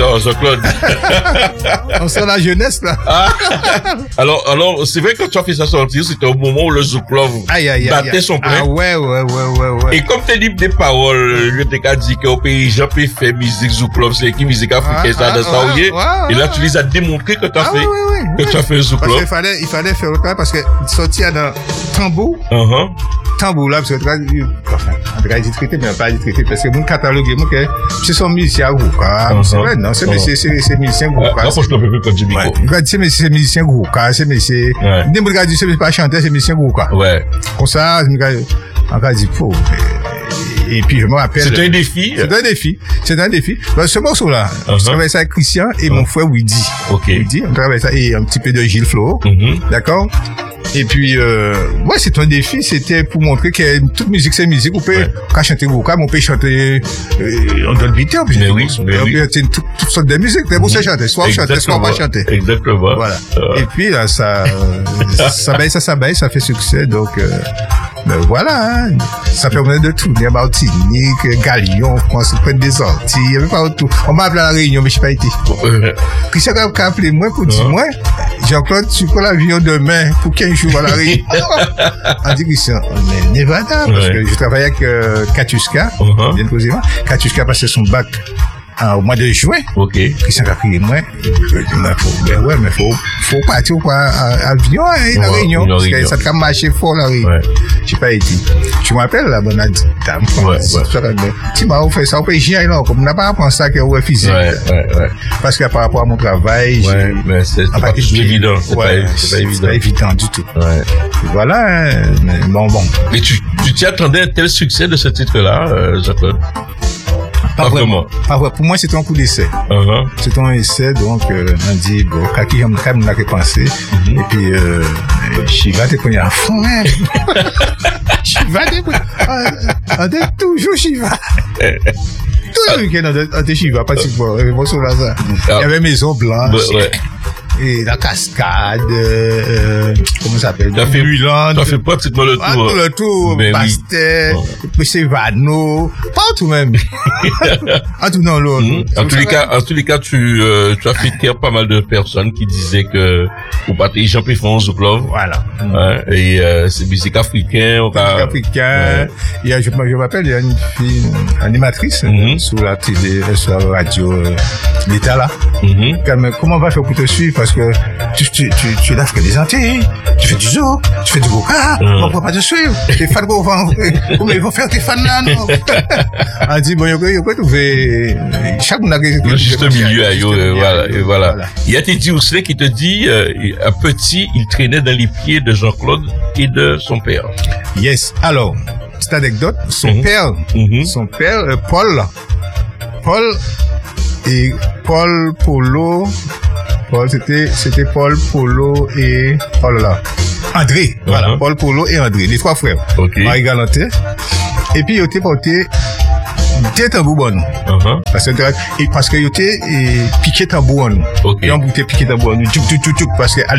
Oh, Jean-Claude. On sent la jeunesse, là. Alors, c'est vrai que quand tu as fait sa sortie, c'était au moment où le Zouklov battait son plein. Ah ouais. Et comme tu es libre des paroles, je t'ai dit qu'au pays, j'ai pu faire musique Zouklov, c'est qui musique africaine, ça, dans ça, et là, tu les as démontré que tu as fait, que tu as fait un Zouklov. Parce qu'il fallait faire le travail, parce que sortir dans tambour, tambour là, parce que, enfin, en tout cas, il traité, mais pas traité, parce que mon catalogue, c'est son musicien Gouka, c'est vrai, non, c'est musicien Gouka. Rapproche-toi un peu plus comme du micro. C'est musicien Gouka, c'est musicien, dès que je dis, c'est pas chanter, c'est musicien Gouka. Ouais. Comme ça, on va dire, et puis je me rappelle. C'est un défi. C'est un défi. Dans ce morceau-là, je travaillais ça avec Christian et mon frère Widi. Widi, on travaillait ça et un petit peu de Gilles Flo. D'accord? Et puis, ouais, c'est un défi, c'était pour montrer que toute musique, c'est musique. On peut, quand chanter Gouka, on peut chanter, on donne vite, mais oui. C'est toutes sortes de musiques. C'est pour ça chanter. Soit on chanter, soit on va chanter. Exactement. Voilà. Et puis, là, ça baisse, ça fait succès, donc, ben voilà, hein. Ça permet de tourner à Martinique, Galion, France, prendre des Antilles, il y avait pas tout. On m'a appelé à la Réunion, mais je suis pas été. Christian a appelé moi pour dire, moi, Jean-Claude, tu prends l'avion demain pour 15 jours à la Réunion. On dit Christian, mais Nevada, parce que je travaillais avec Katuska, bien posément. Katuska a passé son bac au mois de juin. Christian a crié, moi, mais faut partir pour avion, la Réunion, parce que ça a marché fort, la Réunion. J'ai pas été. Tu m'appelles, la bonne dame. Tu m'as offert ça, on peut y aller, non, comme on n'a pas pensé ça qu'il y a physique. Parce que par rapport à mon travail, mais c'est pas évident. C'est pas évident du tout. Voilà, mais bon. Mais tu t'y attendais à tel succès de ce titre-là, Jean-Claude? Pas vraiment. Pour moi, c'était un coup d'essai. C'était un essai, donc, on dit, bon, Kaki, on a pensé. Et puis, Shiva, t'es connu à fond, hein. Shiva, on est toujours Shiva. Tout le week-end, on était Shiva, pratiquement. Il y avait Maison Blanche. Et la cascade, comment ça s'appelle? T'as fait pratiquement le tour. Le tour, Pasteur, Vano, partout même. En tous les cas, tu as fait taire pas mal de personnes qui disaient que, ou pas, les gens préfèrent Zouklov. Voilà. Et, c'est musique africaine. Il y a, je me rappelle, il y a une fille, animatrice, sur la télé, sur la radio, l'État là. Comment on va faire pour te suivre? Parce que tu es là, des Antilles, tu fais du zoo, tu fais du Gouka, on ne peut pas te suivre. Les fans ils vont faire tes fans là, non? On dit, bon, il peut trouver, chaque monde a le juste milieu, voilà. Il y a Teddy Ousselet qui te dit, un petit, il traînait dans les pieds de Jean-Claude et de son père. Yes. Alors, petite anecdote, son père, Paul Polo, c'était Paul Polo et, André. Voilà, Paul Polo et André, les trois frères. Marie Galanté. Et puis, ils étaient portés des tambours bonnes. Parce que ils étaient piqués tambours. Ils ont piqué tambours. Parce que